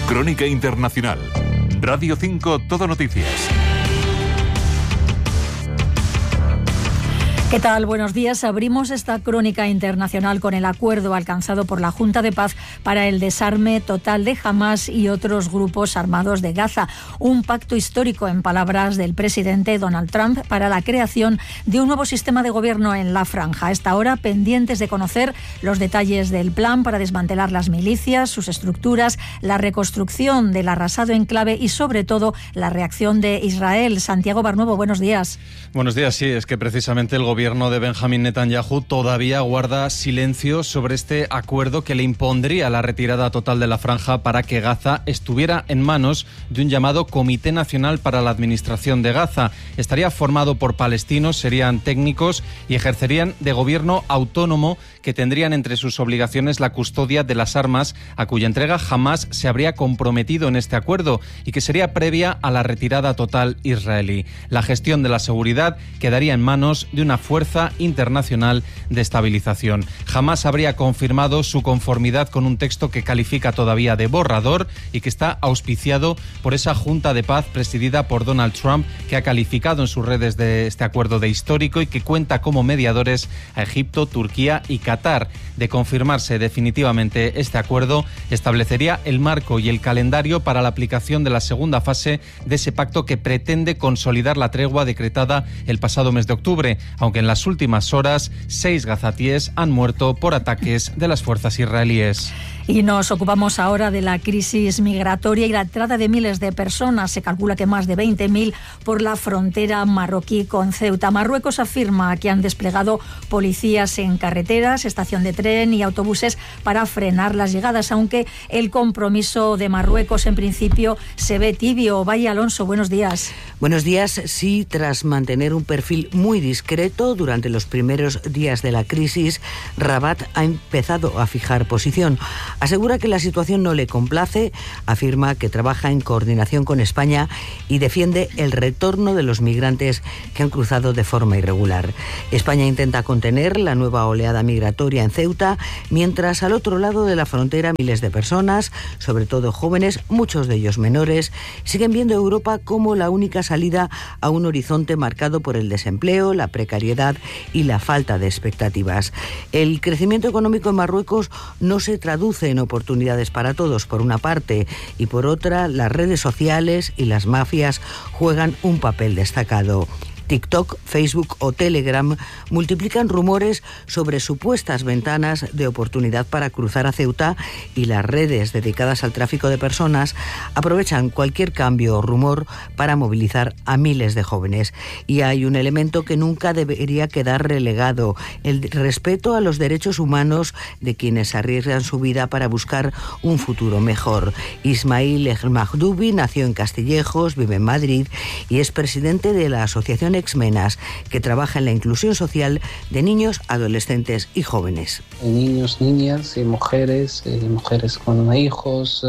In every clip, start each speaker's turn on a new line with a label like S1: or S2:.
S1: Crónica Internacional. Radio 5 Todo Noticias.
S2: ¿Qué tal? Buenos días. Abrimos esta crónica internacional con el acuerdo alcanzado por la Junta de Paz para el desarme total de Hamás y otros grupos armados de Gaza. Un pacto histórico, en palabras del presidente Donald Trump, para la creación de un nuevo sistema de gobierno en la franja. A esta hora, pendientes de conocer los detalles del plan para desmantelar las milicias, sus estructuras, la reconstrucción del arrasado enclave y, sobre todo, la reacción de Israel. Santiago Barnuevo, buenos días.
S3: Buenos días, sí, es que precisamente el gobierno de Benjamín Netanyahu todavía guarda silencio sobre este acuerdo que le impondría la retirada total de la franja para que Gaza estuviera en manos de un llamado Comité Nacional para la Administración de Gaza. Estaría formado por palestinos, serían técnicos y ejercerían de gobierno autónomo, que tendrían entre sus obligaciones la custodia de las armas, a cuya entrega jamás se habría comprometido en este acuerdo y que sería previa a la retirada total israelí. La gestión de la seguridad quedaría en manos de una fuerza internacional de estabilización. Jamás habría confirmado su conformidad con un texto que califica todavía de borrador y que está auspiciado por esa Junta de Paz presidida por Donald Trump, que ha calificado en sus redes de este acuerdo de histórico y que cuenta como mediadores a Egipto, Turquía y Qatar. De confirmarse definitivamente este acuerdo, establecería el marco y el calendario para la aplicación de la segunda fase de ese pacto que pretende consolidar la tregua decretada el pasado mes de octubre, aunque en las últimas horas 6 gazatíes han muerto por ataques de las fuerzas israelíes.
S2: Y nos ocupamos ahora de la crisis migratoria y la entrada de miles de personas. Se calcula que más de 20.000 por la frontera marroquí con Ceuta. Marruecos afirma que han desplegado policías en carreteras, estación de tren y autobuses para frenar las llegadas, aunque el compromiso de Marruecos en principio se ve tibio. Valle Alonso, buenos días.
S4: Buenos días. Sí, tras mantener un perfil muy discreto durante los primeros días de la crisis, Rabat ha empezado a fijar posición. Asegura que la situación no le complace, afirma que trabaja en coordinación con España y defiende el retorno de los migrantes que han cruzado de forma irregular. España intenta contener la nueva oleada migratoria en Ceuta, mientras al otro lado de la frontera miles de personas, sobre todo jóvenes, muchos de ellos menores, siguen viendo a Europa como la única salida a un horizonte marcado por el desempleo, la precariedad y la falta de expectativas. El crecimiento económico en Marruecos no se traduce en oportunidades para todos, por una parte, y por otra, las redes sociales y las mafias juegan un papel destacado. TikTok, Facebook o Telegram multiplican rumores sobre supuestas ventanas de oportunidad para cruzar a Ceuta, y las redes dedicadas al tráfico de personas aprovechan cualquier cambio o rumor para movilizar a miles de jóvenes. Y hay un elemento que nunca debería quedar relegado: el respeto a los derechos humanos de quienes arriesgan su vida para buscar un futuro mejor. Ismail El Mahdoubi nació en Castillejos, vive en Madrid y es presidente de la asociación Exmenas, que trabaja en la inclusión social de niños, adolescentes y jóvenes.
S5: Niños, niñas y mujeres con hijos,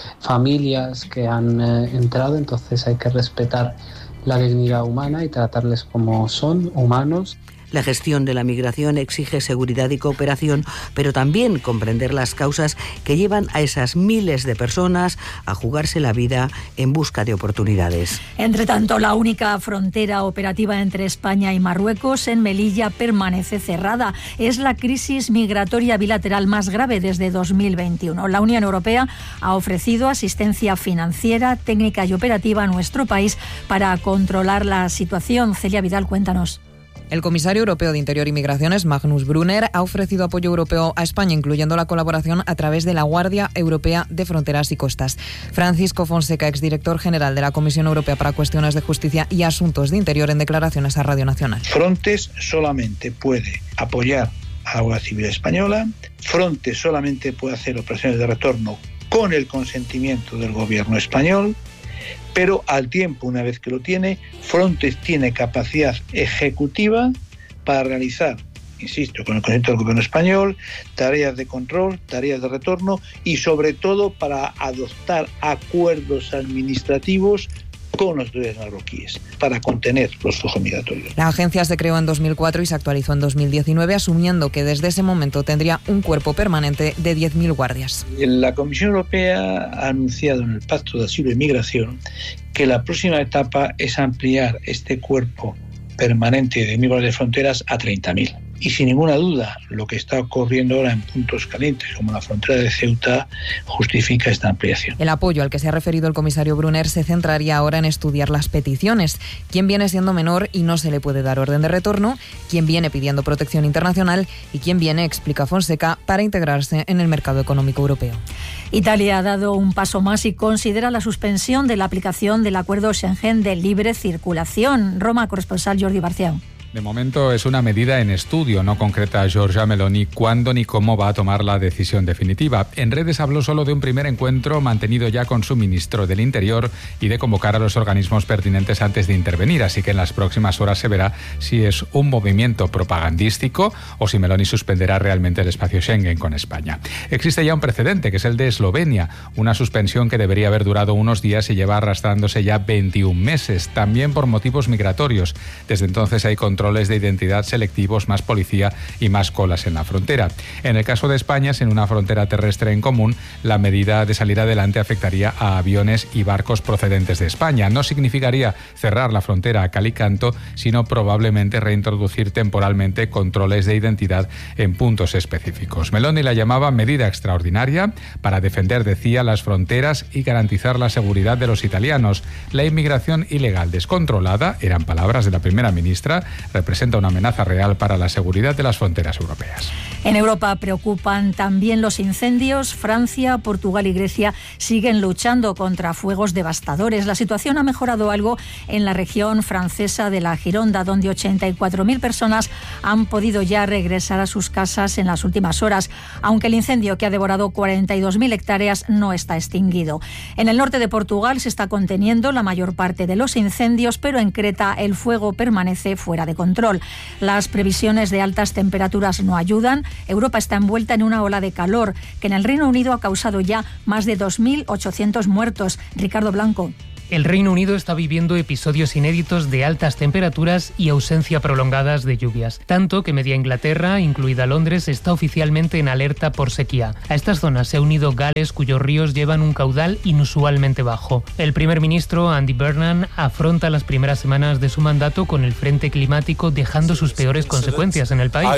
S5: familias que han entrado, entonces hay que respetar la dignidad humana y tratarles como son, humanos.
S4: La gestión de la migración exige seguridad y cooperación, pero también comprender las causas que llevan a esas miles de personas a jugarse la vida en busca de oportunidades.
S2: Entre tanto, la única frontera operativa entre España y Marruecos, en Melilla, permanece cerrada. Es la crisis migratoria bilateral más grave desde 2021. La Unión Europea ha ofrecido asistencia financiera, técnica y operativa a nuestro país para controlar la situación. Celia Vidal, cuéntanos.
S6: El comisario europeo de Interior y Migraciones, Magnus Brunner, ha ofrecido apoyo europeo a España, incluyendo la colaboración a través de la Guardia Europea de Fronteras y Costas. Francisco Fonseca, exdirector general de la Comisión Europea para Cuestiones de Justicia y Asuntos de Interior, en declaraciones a Radio Nacional.
S7: Frontex solamente puede apoyar a la Guardia Civil Española. Frontex solamente puede hacer operaciones de retorno con el consentimiento del gobierno español. Pero al tiempo, una vez que lo tiene, Frontex tiene capacidad ejecutiva para realizar, insisto, con el consentimiento del gobierno español, tareas de control, tareas de retorno y sobre todo para adoptar acuerdos administrativos con los autoridades marroquíes para contener los flujos migratorios.
S6: La agencia se creó en 2004 y se actualizó en 2019, asumiendo que desde ese momento tendría un cuerpo permanente de 10.000 guardias.
S7: La Comisión Europea ha anunciado en el Pacto de Asilo y Migración que la próxima etapa es ampliar este cuerpo permanente de guardias de fronteras a 30.000. Y sin ninguna duda, lo que está ocurriendo ahora en puntos calientes, como la frontera de Ceuta, justifica esta ampliación.
S6: El apoyo al que se ha referido el comisario Brunner se centraría ahora en estudiar las peticiones. Quién viene siendo menor y no se le puede dar orden de retorno, quién viene pidiendo protección internacional y quién viene, explica Fonseca, para integrarse en el mercado económico europeo.
S2: Italia ha dado un paso más y considera la suspensión de la aplicación del acuerdo Schengen de libre circulación. Roma, corresponsal Jordi Barciao.
S8: De momento es una medida en estudio, no concreta Giorgia Meloni cuándo ni cómo va a tomar la decisión definitiva. En redes habló solo de un primer encuentro mantenido ya con su ministro del Interior y de convocar a los organismos pertinentes antes de intervenir, así que en las próximas horas se verá si es un movimiento propagandístico o si Meloni suspenderá realmente el espacio Schengen con España. Existe ya un precedente, que es el de Eslovenia, una suspensión que debería haber durado unos días y lleva arrastrándose ya 21 meses, también por motivos migratorios. Desde entonces hay controles de identidad selectivos, más policía y más colas en la frontera. En el caso de España, sin una frontera terrestre en común, la medida de salir adelante afectaría a aviones y barcos procedentes de España. No significaría cerrar la frontera a cal y canto, sino probablemente reintroducir temporalmente controles de identidad en puntos específicos. Meloni la llamaba medida extraordinaria para defender, decía, las fronteras y garantizar la seguridad de los italianos. La inmigración ilegal descontrolada, eran palabras de la primera ministra, representa una amenaza real para la seguridad de las fronteras europeas.
S2: En Europa preocupan también los incendios. Francia, Portugal y Grecia siguen luchando contra fuegos devastadores. La situación ha mejorado algo en la región francesa de la Gironda, donde 84.000 personas han podido ya regresar a sus casas en las últimas horas, aunque el incendio que ha devorado 42.000 hectáreas no está extinguido. En el norte de Portugal se está conteniendo la mayor parte de los incendios, pero en Creta el fuego permanece fuera de control. Las previsiones de altas temperaturas no ayudan. Europa está envuelta en una ola de calor que en el Reino Unido ha causado ya más de 2.800 muertos. Ricardo Blanco.
S9: El Reino Unido está viviendo episodios inéditos de altas temperaturas y ausencia prolongadas de lluvias, tanto que media Inglaterra, incluida Londres, está oficialmente en alerta por sequía. A estas zonas se ha unido Gales, cuyos ríos llevan un caudal inusualmente bajo. El primer ministro, Andy Burnham, afronta las primeras semanas de su mandato con el frente climático, dejando sus peores consecuencias en el país.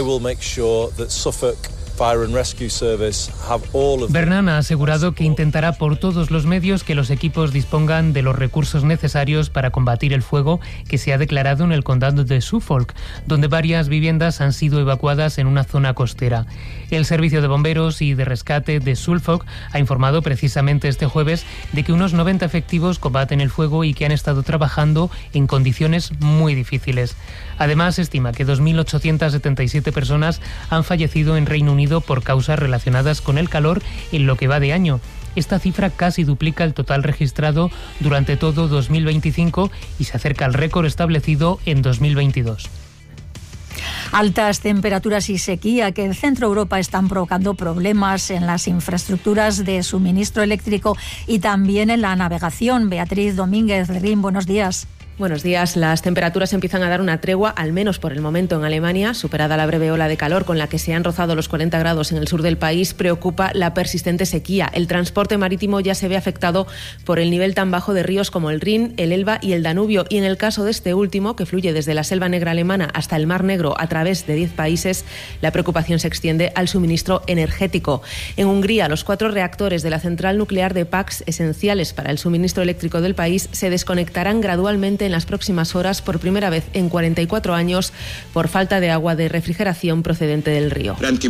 S9: Burnham ha asegurado que intentará por todos los medios que los equipos dispongan de los recursos necesarios para combatir el fuego que se ha declarado en el condado de Suffolk, donde varias viviendas han sido evacuadas en una zona costera. El servicio de bomberos y de rescate de Suffolk ha informado precisamente este jueves de que unos 90 efectivos combaten el fuego y que han estado trabajando en condiciones muy difíciles. Además, se estima que 2.877 personas han fallecido en Reino Unido por causas relacionadas con el calor en lo que va de año. Esta cifra casi duplica el total registrado durante todo 2025 y se acerca al récord establecido en 2022.
S2: Altas temperaturas y sequía que en Centro Europa están provocando problemas en las infraestructuras de suministro eléctrico y también en la navegación. Beatriz Domínguez Rin, buenos días.
S10: Buenos días. Las temperaturas empiezan a dar una tregua, al menos por el momento en Alemania. Superada la breve ola de calor con la que se han rozado los 40 grados en el sur del país, preocupa la persistente sequía. El transporte marítimo ya se ve afectado por el nivel tan bajo de ríos como el Rin, el Elba y el Danubio. Y en el caso de este último, que fluye desde la Selva Negra alemana hasta el Mar Negro a través de 10 países, la preocupación se extiende al suministro energético. En Hungría, los 4 reactores de la central nuclear de Paks, esenciales para el suministro eléctrico del país, se desconectarán gradualmente en las próximas horas por primera vez en 44 años por falta de agua de refrigeración procedente del río. El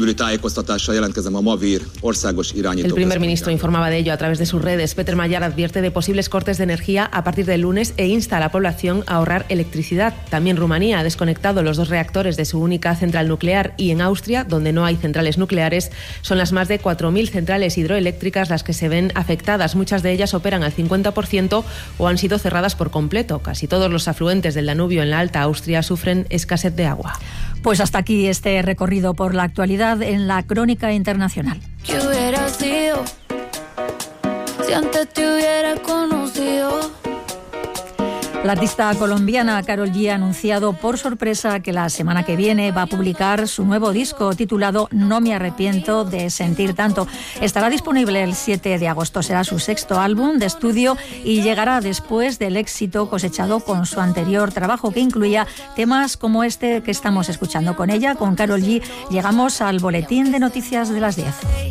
S10: primer ministro informaba de ello a través de sus redes. Peter Mayer advierte de posibles cortes de energía a partir del lunes e insta a la población a ahorrar electricidad. También Rumanía ha desconectado los 2 reactores de su única central nuclear y en Austria, donde no hay centrales nucleares, son las más de 4.000 centrales hidroeléctricas las que se ven afectadas. Muchas de ellas operan al 50% o han sido cerradas por completo. Casi todos los afluentes del Danubio en la Alta Austria sufren escasez de agua.
S2: Pues hasta aquí este recorrido por la actualidad en la Crónica Internacional.
S11: ¿Qué hubiera sido si antes te hubiera conocido?
S2: La artista colombiana Karol G ha anunciado por sorpresa que la semana que viene va a publicar su nuevo disco titulado No me arrepiento de sentir tanto. Estará disponible el 7 de agosto, será su sexto álbum de estudio y llegará después del éxito cosechado con su anterior trabajo, que incluía temas como este que estamos escuchando. Con ella, con Karol G, llegamos al boletín de noticias de las 10.